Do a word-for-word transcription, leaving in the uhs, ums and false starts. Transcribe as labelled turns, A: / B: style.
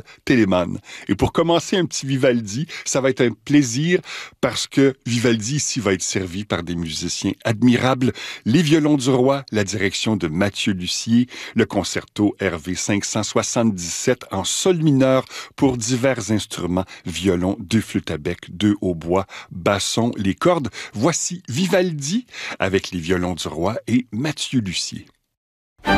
A: Telemann. Et pour commencer un petit Vivaldi, ça va être un plaisir parce que Vivaldi ici va être servi par des musiciens admirables. Les violons du roi, la direction de Mathieu Lussier, le concerto R V cinq cent soixante-dix-sept en sol mineur pour divers instruments, violon, deux flûtes à bec, deux hautbois, basson, les cordes. Voici Vivaldi avec les violons du roi et Mathieu Lussier.